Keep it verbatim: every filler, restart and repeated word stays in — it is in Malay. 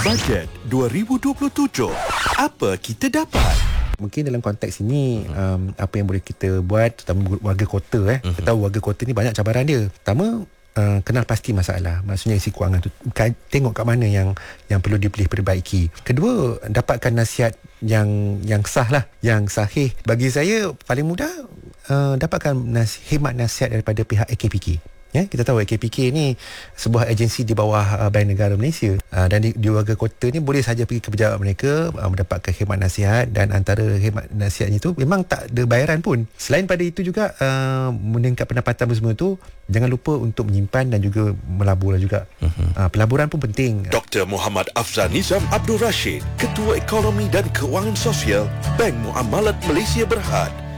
Bajet dua ribu dua puluh tujuh. Apa kita dapat? Mungkin dalam konteks ini um, apa yang boleh kita buat, terutama warga kota eh. Uh-huh. Kita tahu warga kota ni banyak cabaran dia. Pertama, uh, kenal pasti masalah. Maksudnya isi kewangan tu, tengok kat mana yang yang perlu dipilih perbaiki. Kedua, dapatkan nasihat yang yang sah lah, yang sahih. Bagi saya paling mudah uh, dapatkan nas- khidmat nasihat daripada pihak A K P K. Ya, kita tahu A K P K ni sebuah agensi di bawah uh, Bank Negara Malaysia, uh, dan di, di warga kota ni boleh saja pergi ke pejabat mereka uh, mendapatkan khidmat nasihat, dan antara khidmat nasihatnya itu memang tak ada bayaran pun. Selain pada itu juga uh, meningkat pendapatan semua tu, jangan lupa untuk menyimpan dan juga melabur juga. Uh-huh. Uh, pelaburan pun penting. Doktor Muhammad Afzal Nizam Abdul Rashid, Ketua Ekonomi dan Kewangan Sosial Bank Muamalat Malaysia Berhad.